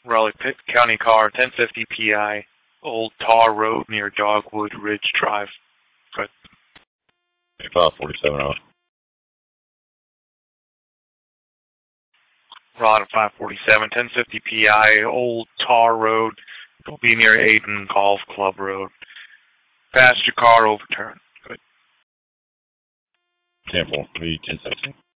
Raleigh Pitt County car, 1050 PI, Old Tar Road near Dogwood Ridge Drive. Good. 547 out. Rod 547, 1050 PI, Old Tar Road. It'll be near Aiden Golf Club Road. Passenger car overturned. Good. 10-4, 1017.